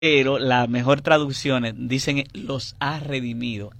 pero la mejor traducción dicen los ha redimido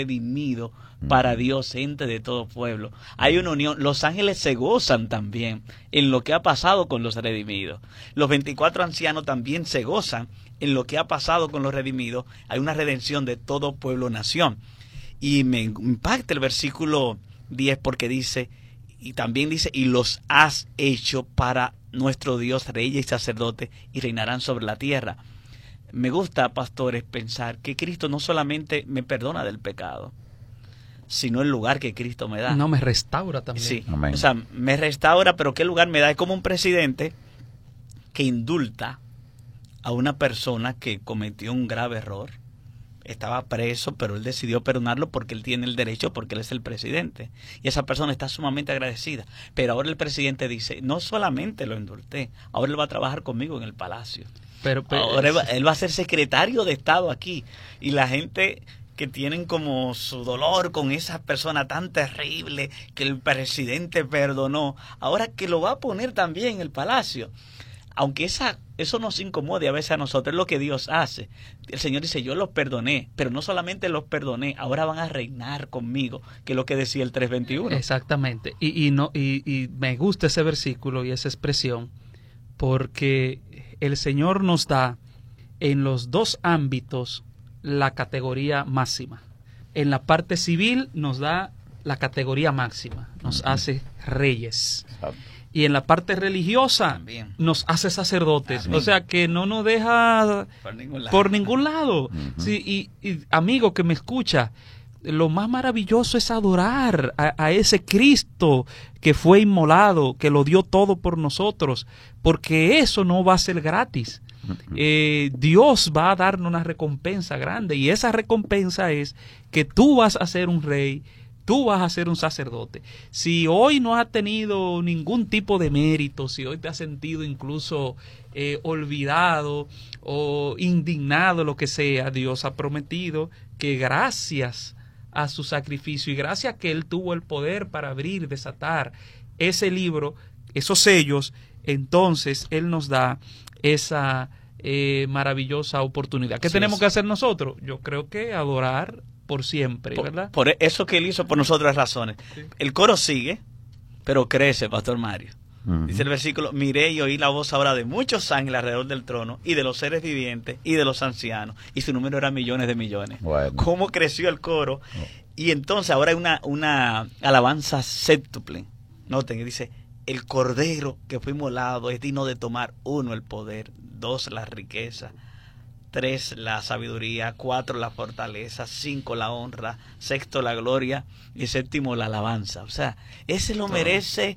para Dios, gente de todo pueblo. Hay una unión. Los ángeles se gozan también en lo que ha pasado con los redimidos. Los 24 ancianos también se gozan en lo que ha pasado con los redimidos. Hay una redención de todo pueblo, nación. Y me impacta el versículo 10 porque dice, y también dice, y los has hecho para nuestro Dios, reyes y sacerdotes, y reinarán sobre la tierra. Me gusta, pastores, pensar que Cristo no solamente me perdona del pecado, sino el lugar que Cristo me da. No, me restaura también. Sí, Amén. o sea, me restaura, pero ¿qué lugar me da? Es como un presidente que indulta a una persona que cometió un grave error. Estaba preso, pero él decidió perdonarlo porque él tiene el derecho, porque él es el presidente. Y esa persona está sumamente agradecida. Pero ahora el presidente dice, no solamente lo indulté, ahora él va a trabajar conmigo en el palacio. Pero Ahora él va a ser secretario de Estado aquí. Y la gente que tienen como su dolor con esa persona tan terrible que el presidente perdonó, ahora que lo va a poner también en el palacio. Aunque eso nos incomode a veces a nosotros, es lo que Dios hace. El Señor dice, yo los perdoné, pero no solamente los perdoné, ahora van a reinar conmigo, que es lo que decía el 3:21. Exactamente. Y me gusta ese versículo y esa expresión, porque el Señor nos da en los dos ámbitos la categoría máxima. En la parte civil nos da la categoría máxima, nos hace reyes. Y en la parte religiosa También nos hace sacerdotes. Amén. O sea que no nos deja por ningún lado. Uh-huh. Sí, y amigo que me escucha, lo más maravilloso es adorar a ese Cristo que fue inmolado, que lo dio todo por nosotros, porque eso no va a ser gratis. Dios va a darnos una recompensa grande, y esa recompensa es que tú vas a ser un rey, tú vas a ser un sacerdote. Si hoy no has tenido ningún tipo de mérito, si hoy te has sentido incluso olvidado o indignado, lo que sea, Dios ha prometido que gracias a su sacrificio y gracias a que Él tuvo el poder para abrir, desatar ese libro, esos sellos, entonces Él nos da esa maravillosa oportunidad. ¿Qué tenemos que hacer nosotros? Yo creo que adorar por siempre, ¿verdad? Por eso que Él hizo por nosotras razones. Sí. El coro sigue, pero crece, Pastor Mario. Uh-huh. Dice el versículo, miré y oí la voz ahora de muchos ángeles alrededor del trono, y de los seres vivientes, y de los ancianos, y su número era millones de millones. Bueno. ¿Cómo creció el coro? Y entonces ahora hay una alabanza séptuple. Noten, dice, el cordero que fue inmolado es digno de tomar, 1, el poder, 2, la riqueza, 3, la sabiduría, 4, la fortaleza, 5, la honra, 6, la gloria, y 7, la alabanza. O sea, ese lo merece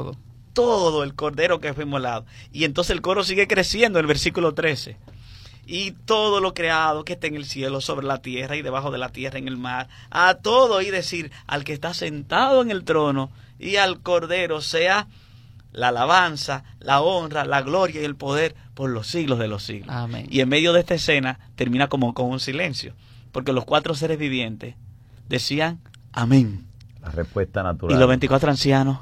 todo el cordero que fue inmolado. Y entonces el coro sigue creciendo en el versículo 13. Y todo lo creado que está en el cielo, sobre la tierra y debajo de la tierra, en el mar, a todo y decir al que está sentado en el trono y al cordero sea la alabanza, la honra, la gloria y el poder por los siglos de los siglos. Amén. Y en medio de esta escena termina como con un silencio, porque los 4 seres vivientes decían amén. La respuesta natural. Y los 24 ancianos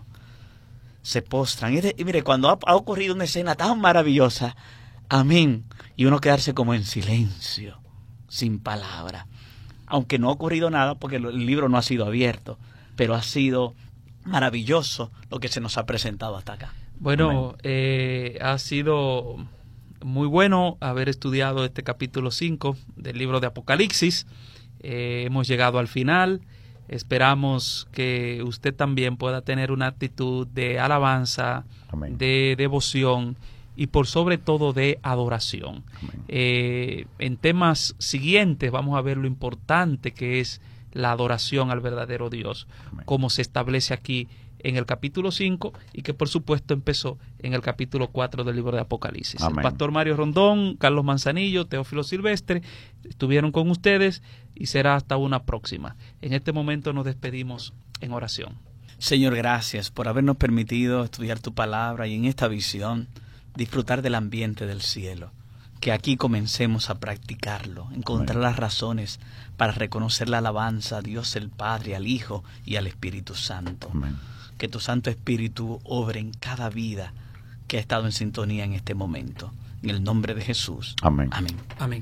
se postran. Y mire, cuando ha ocurrido una escena tan maravillosa, amén, y uno quedarse como en silencio, sin palabra. Aunque no ha ocurrido nada porque el libro no ha sido abierto, pero ha sido maravilloso lo que se nos ha presentado hasta acá. Bueno, ha sido muy bueno haber estudiado este capítulo 5 del libro de Apocalipsis. Hemos llegado al final. Esperamos que usted también pueda tener una actitud de alabanza, amén, de devoción y por sobre todo de adoración. En temas siguientes vamos a ver lo importante que es la adoración al verdadero Dios, amén, como se establece aquí en el capítulo 5 y que por supuesto empezó en el capítulo 4 del libro de Apocalipsis. Amén. El pastor Mario Rondón, Carlos Manzanillo, Teófilo Silvestre estuvieron con ustedes y será hasta una próxima. En este momento nos despedimos en oración. Señor, gracias por habernos permitido estudiar tu palabra y en esta visión disfrutar del ambiente del cielo. Que aquí comencemos a practicarlo, encontrar las razones para reconocer la alabanza a Dios el Padre, al Hijo y al Espíritu Santo. Amén. Que tu Santo Espíritu obre en cada vida que ha estado en sintonía en este momento. En el nombre de Jesús. Amén. Amén. Amén.